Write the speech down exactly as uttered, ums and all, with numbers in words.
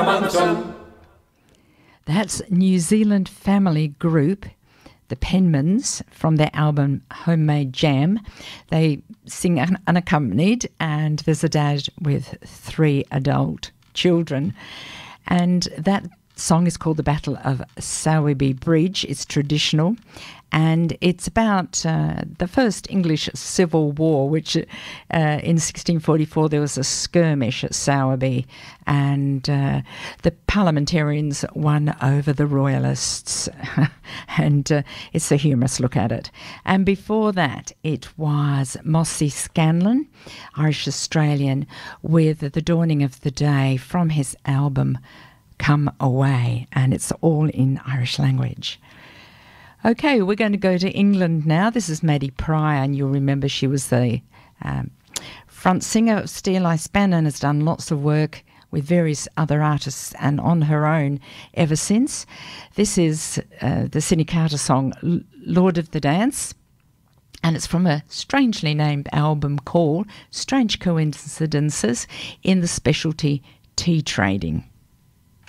That's New Zealand family group, the Penmans, from their album Homemade Jam. They sing un- unaccompanied, and there's a dad with three adult children. And that song is called The Battle of Sowerby Bridge. It's traditional, and it's about uh, the first English Civil War, which uh, in sixteen forty-four there was a skirmish at Sowerby, and uh, the parliamentarians won over the royalists, and uh, it's a humorous look at it. And before that, it was Mossy Scanlon, Irish-Australian, with The Dawning of the Day from his album Come Away, and it's all in Irish language. Okay, we're going to go to England now. This is Maddie Pryor, and you'll remember she was the um, front singer of Steel Eye Span and has done lots of work with various other artists and on her own ever since. This is uh, the Sydney Carter song Lord of the Dance, and it's from a strangely named album called Strange Coincidences in the Specialty Tea Trading.